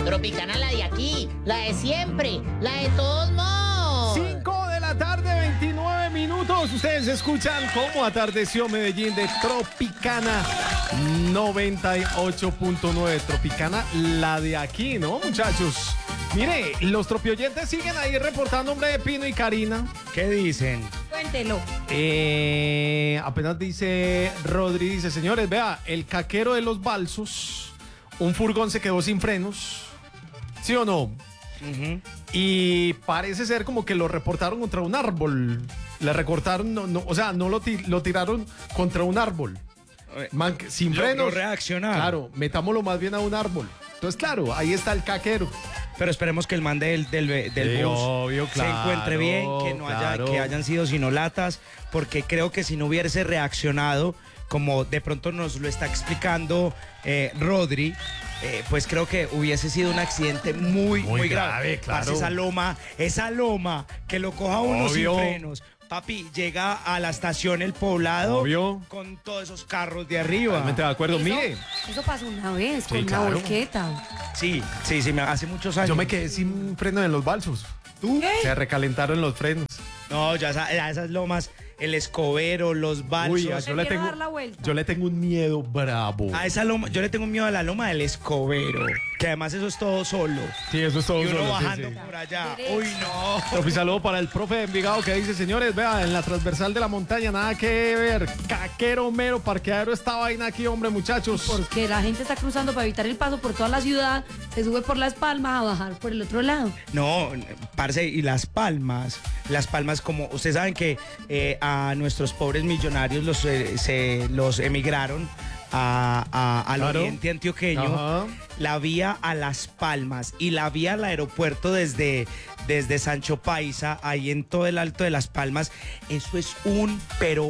Tropicana, la de aquí, la de siempre, la de todos modos. 5 de la tarde, 29 minutos. Ustedes escuchan cómo atardeció Medellín de Tropicana 98.9. Tropicana, la de aquí, ¿no, muchachos? Mire, los tropioyentes siguen ahí reportando, hombre, de Pino y Karina. ¿Qué dicen? Cuéntelo. Apenas dice Rodri, dice, señores, vea, el caquero de los balsos, un furgón se quedó sin frenos, ¿sí o no? Y parece ser como que lo reportaron contra un árbol. Le recortaron, o sea, no lo tiraron contra un árbol. Sin frenos. Lo reaccionaron. Claro, metámoslo más bien a un árbol. Entonces, claro, ahí está el caquero. Pero esperemos que el man del Sí, bus obvio, se claro, encuentre bien, que no que hayan sido sinolatas, porque creo que si no hubiese reaccionado, como de pronto nos lo está explicando Rodri, pues creo que hubiese sido un accidente muy grave. Claro. Parce, esa loma, que lo coja uno Obvio. sin frenos. Papi, llega a la estación El Poblado Obvio. con todos esos carros de arriba. Totalmente de acuerdo, mire. Eso pasó una vez con una claro. volqueta. Sí, hace muchos años. Yo me quedé sin freno en los balsos. ¿Tú? Se recalentaron los frenos. No, ya esas lomas, el Escobero, los balsos. Uy, Prefiero dar la vuelta. yo le tengo un miedo bravo. A esa loma, yo le tengo miedo a la loma del Escobero, que además eso es todo solo. Sí, eso es todo Y uno solo, sí, bajando sí. por allá. Derecho. Uy, no. Un saludo para el profe de Envigado que dice, señores, vea, en la transversal de la montaña, nada que ver. Caquero, mero, parqueadero, esta vaina aquí, hombre, muchachos. Porque la gente está cruzando para evitar el paso por toda la ciudad, se sube por Las Palmas a bajar por el otro lado. No, parce, y Las Palmas, como ustedes saben que a nuestros pobres millonarios los emigraron al Claro. oriente antioqueño. Ajá. La vía a Las Palmas y la vía al aeropuerto desde Sancho Paisa, ahí en todo el Alto de Las Palmas, eso es un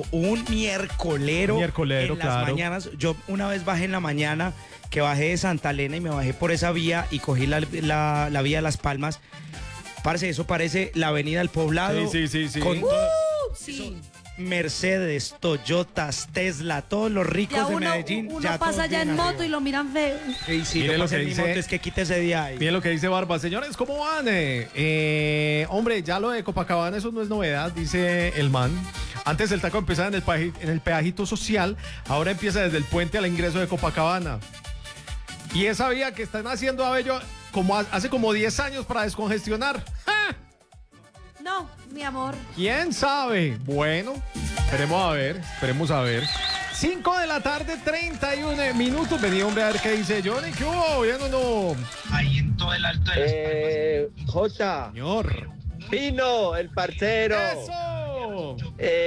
miércolero. En las claro. mañanas, yo una vez bajé en la mañana, que bajé de Santa Elena y me bajé por esa vía y cogí la vía de Las Palmas. Parce, eso parece la avenida del Poblado. Sí. Con todo- Sí. Mercedes, Toyotas, Tesla, todos los ricos Ya de uno Medellín. pasa todos ya en vienen moto arriba. y lo miran feo. Y si Mire yo lo pasé que en mi dice- moto, es que quítese de ahí. Miren lo que dice Barba. Señores, ¿cómo van? Hombre, ya lo de Copacabana, eso no es novedad, dice el man. Antes el taco empezaba en el pedajito social, ahora empieza desde el puente al ingreso de Copacabana. Y esa vía que están haciendo a Bello hace como 10 años para descongestionar. ¡Ja! No, mi amor. ¿Quién sabe? Bueno, esperemos a ver. 5 de la tarde, 31 minutos. Venía, hombre, a ver qué dice Johnny. ¿Qué hubo? ¿Bien o no? Ahí en todo el Alto de Jota, Señor. Pino, el parcero, ¡Eso!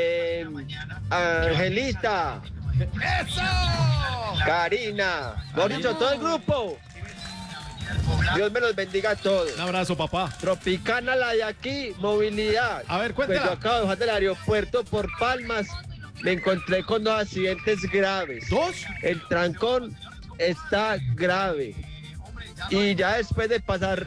Angelita, ¡Eso! Karina, por dicho, todo el grupo. Dios me los bendiga a todos. Un abrazo, papá. Tropicana, la de aquí, movilidad. A ver, Pues yo cuéntela. acabo de bajar del aeropuerto por Palmas, me encontré con 2 accidentes graves. ¿Dos? El trancón está grave. Y ya después de pasar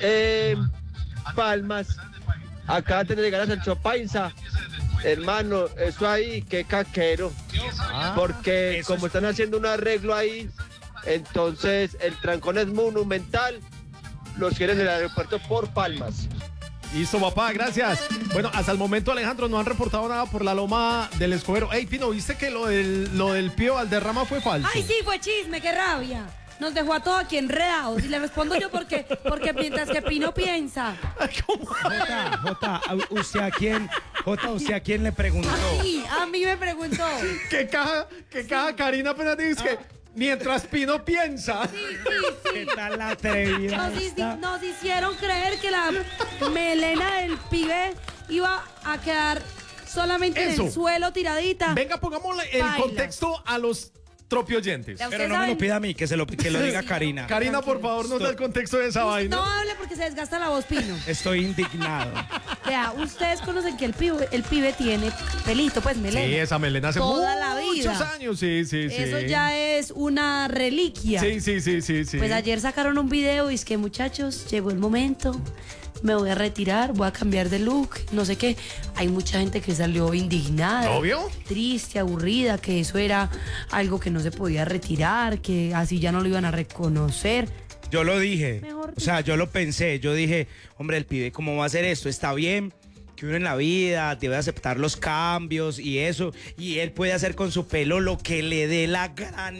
Palmas, acá antes de llegar a Sancho Paisa, hermano, eso ahí, qué caquero. Porque eso como están haciendo un arreglo ahí, entonces el trancón es monumental. Los quieren en el aeropuerto por Palmas. Listo, papá, gracias. Bueno, hasta el momento, Alejandro, no han reportado nada por la loma del Escobero. Ey, Pino, ¿viste que lo del Pío Valderrama fue falso? Ay, sí, fue chisme, qué rabia. Nos dejó a todos aquí enredados. Y le respondo yo porque mientras que Pino piensa. Jota, ¿usted a quién le preguntó? Sí, a mí me preguntó. ¿Qué caja Karina apenas dice que mientras Pino piensa? Sí. ¿Qué tal la atrevida esta? Nos hicieron creer que la melena del pibe iba a quedar solamente en Eso. el suelo tiradita. Venga, pongámosle el Bailas. contexto a los tropioyentes. Ya Pero ustedes no me saben- lo pida a mí, que lo diga Karina. Karina, por favor, nos da el contexto de esa vaina. No hable porque se desgasta la voz, Pino. Estoy indignado. Vea, ustedes conocen que el pibe tiene pelito, pues melena. Sí, esa melena hace Toda la vida. muchos años, sí. Eso ya es una reliquia. Sí. Pues ayer sacaron un video y es que, muchachos, llegó el momento, me voy a retirar, voy a cambiar de look, no sé qué. Hay mucha gente que salió indignada, ¿Obvio? triste, aburrida, que eso era algo que no se podía retirar, que así ya no lo iban a reconocer. Yo lo dije, Mejor o sea, yo lo pensé, yo dije, hombre, el pibe, ¿cómo va a hacer esto? Está bien que uno en la vida debe aceptar los cambios y eso, y él puede hacer con su pelo lo que le dé la gran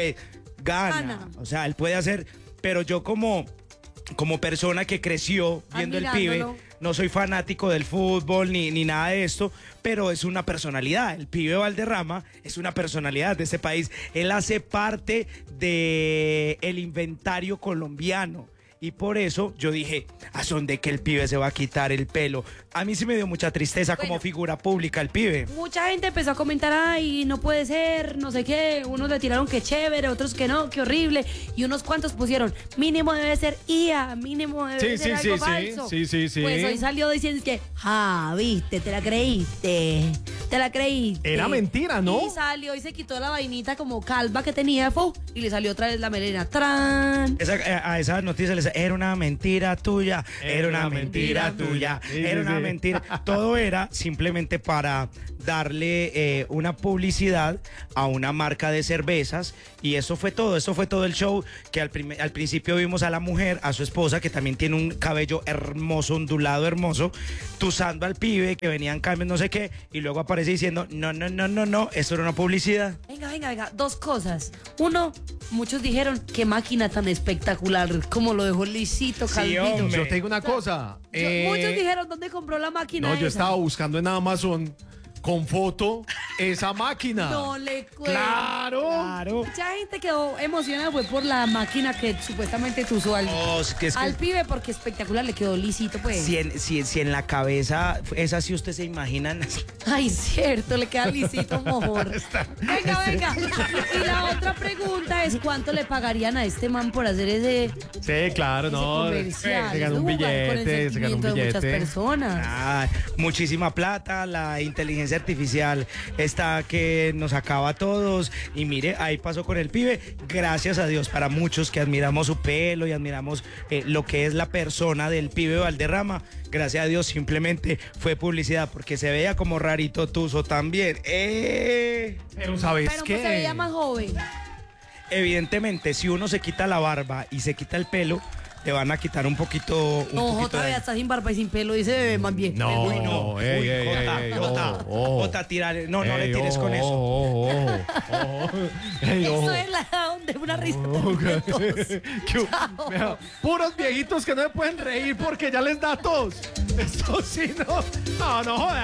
gana. O sea, él puede hacer, pero yo como persona que creció viendo el pibe, no soy fanático del fútbol ni nada de esto, pero es una personalidad. El pibe Valderrama es una personalidad de este país. Él hace parte del inventario colombiano. Y por eso yo dije, ¿a dónde que el pibe se va a quitar el pelo? A mí sí me dio mucha tristeza como figura pública el pibe. Mucha gente empezó a comentar, ay, no puede ser, no sé qué. Unos le tiraron que chévere, otros que no, que horrible. Y unos cuantos pusieron, mínimo debe ser IA, mínimo debe ser algo falso. Sí. Pues hoy salió diciendo que, viste, te la creíste. Era mentira, ¿no? Y salió y se quitó la vainita como calva que tenía, y le salió otra vez la melena. ¡Tran! A esa noticia le decía, era una mentira tuya, era una mentira tuya, era una mentira. Todo era simplemente para darle una publicidad a una marca de cervezas y eso fue todo el show, que al principio vimos a la mujer, a su esposa, que también tiene un cabello hermoso, ondulado, hermoso, tusando al pibe, que venían cambios, no sé qué, y luego aparece diciendo, no, eso era una publicidad. Venga, dos cosas. Uno, muchos dijeron, qué máquina tan espectacular, como lo dejó lisito, calvito. Yo te digo una cosa. Muchos dijeron, ¿dónde compró la máquina No, yo esa? estaba buscando en Amazon con foto esa máquina. No le cuento. Claro. Mucha gente quedó emocionada fue por la máquina que supuestamente tú usó al pibe, porque espectacular, le quedó lisito, pues. Si en la cabeza es así, ustedes se imaginan. Ay, cierto, le queda lisito mejor. Venga. Y la otra pregunta es, ¿cuánto le pagarían a este man por hacer ese Sí, claro, no. comercial? Se ganó un Jugar con el billete, se ganó un sentimiento de muchas billete. personas. Muchísima plata, la inteligencia artificial está que nos acaba a todos. Y mire, ahí pasó con el pibe. Gracias a Dios, para muchos que admiramos su pelo y admiramos lo que es la persona del pibe Valderrama, gracias a Dios simplemente fue publicidad, porque se veía como rarito tuso también. Pero ¿sabes Pero qué? pues se veía más joven. Evidentemente, si uno se quita la barba y se quita el pelo, le van a quitar un poquito. No, todavía está sin barba y sin pelo y se ve más bien. No, Uy, no. Jota, tirar. No le tires con eso. Ojo. Eso es la de una risa. Vea, puros viejitos que no se pueden reír porque ya les da tos. Esto sí, no joda.